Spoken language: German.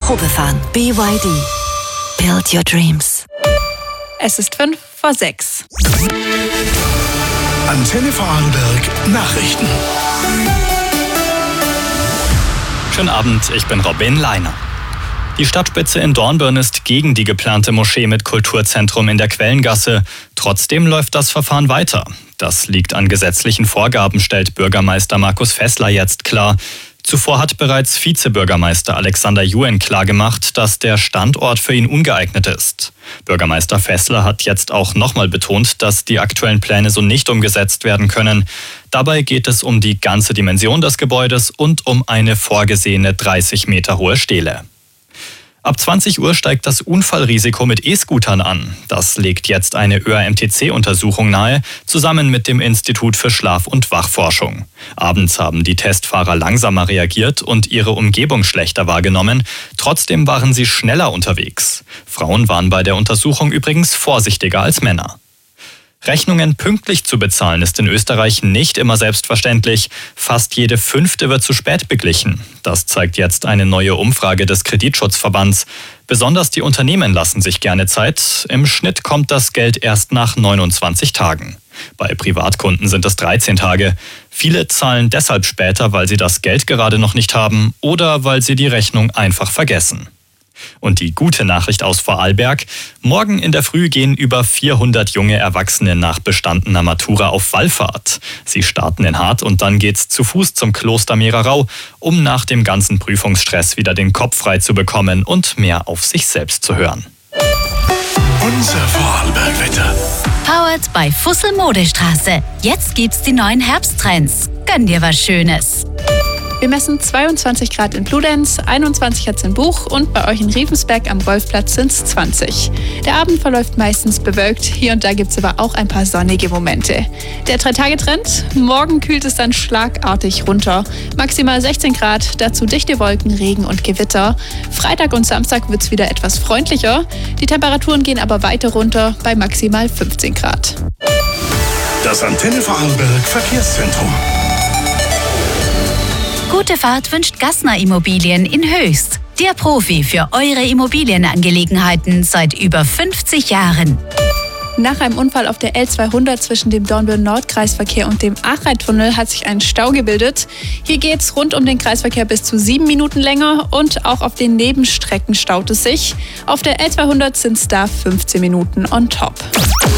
Probefahren. BYD. Build your dreams. Es ist 5:05. Antenne Vorarlberg Nachrichten. Schönen Abend, ich bin Robin Leiner. Die Stadtspitze in Dornbirn ist gegen die geplante Moschee mit Kulturzentrum in der Quellengasse. Trotzdem läuft das Verfahren weiter. Das liegt an gesetzlichen Vorgaben, stellt Bürgermeister Markus Fessler jetzt klar. Zuvor hat bereits Vizebürgermeister Alexander Juen klargemacht, dass der Standort für ihn ungeeignet ist. Bürgermeister Fessler hat jetzt auch nochmal betont, dass die aktuellen Pläne so nicht umgesetzt werden können. Dabei geht es um die ganze Dimension des Gebäudes und um eine vorgesehene 30 Meter hohe Stele. Ab 20 Uhr steigt das Unfallrisiko mit E-Scootern an. Das legt jetzt eine ÖAMTC-Untersuchung nahe, zusammen mit dem Institut für Schlaf- und Wachforschung. Abends haben die Testfahrer langsamer reagiert und ihre Umgebung schlechter wahrgenommen. Trotzdem waren sie schneller unterwegs. Frauen waren bei der Untersuchung übrigens vorsichtiger als Männer. Rechnungen pünktlich zu bezahlen ist in Österreich nicht immer selbstverständlich. Fast jede 5. wird zu spät beglichen. Das zeigt jetzt eine neue Umfrage des Kreditschutzverbands. Besonders die Unternehmen lassen sich gerne Zeit. Im Schnitt kommt das Geld erst nach 29 Tagen. Bei Privatkunden sind es 13 Tage. Viele zahlen deshalb später, weil sie das Geld gerade noch nicht haben oder weil sie die Rechnung einfach vergessen. Und die gute Nachricht aus Vorarlberg: Morgen in der Früh gehen über 400 junge Erwachsene nach bestandener Matura auf Wallfahrt. Sie starten in Hart und dann geht's zu Fuß zum Kloster Mehrerau, um nach dem ganzen Prüfungsstress wieder den Kopf frei zu bekommen und mehr auf sich selbst zu hören. Unser Vorarlberg-Wetter. Powered by Fussel Modestraße. Jetzt gibt's die neuen Herbsttrends. Gönn dir was Schönes. Wir messen 22 Grad in Bludenz, 21 hat's in Buch und bei euch in Riefensberg am Golfplatz sind's 20. Der Abend verläuft meistens bewölkt, hier und da gibt's aber auch ein paar sonnige Momente. Der 3-Tage-Trend: Morgen kühlt es dann schlagartig runter. Maximal 16 Grad, dazu dichte Wolken, Regen und Gewitter. Freitag und Samstag wird's wieder etwas freundlicher. Die Temperaturen gehen aber weiter runter bei maximal 15 Grad. Das Antenne Vorarlberg Verkehrszentrum. Gute Fahrt wünscht Gassner Immobilien in Höchst. Der Profi für eure Immobilienangelegenheiten seit über 50 Jahren. Nach einem Unfall auf der L200 zwischen dem Dornbirn-Nord-Kreisverkehr und dem Achei-Tunnel hat sich ein Stau gebildet. Hier geht's rund um den Kreisverkehr bis zu 7 Minuten länger und auch auf den Nebenstrecken staut es sich. Auf der L200 sind's da 15 Minuten on top.